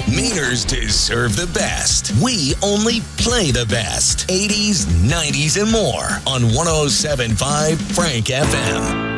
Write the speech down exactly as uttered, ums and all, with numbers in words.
Mainers deserve the best. We only play the best. eighties, nineties, and more on one oh seven point five Frank F M.